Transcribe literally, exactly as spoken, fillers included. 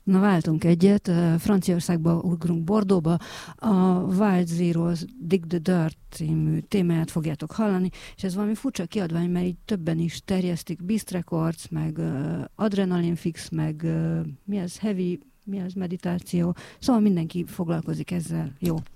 Na, váltunk egyet, Franciaországba ugrunk, Bordeauxba, a Wild Zeroes Dig the Dirt című témáját fogjátok hallani, és ez valami furcsa kiadvány, mert így többen is terjesztik, Beast Records, meg uh, Adrenaline Fix, meg uh, mi ez, Heavy, mi ez, meditáció, szóval mindenki foglalkozik ezzel. Jó.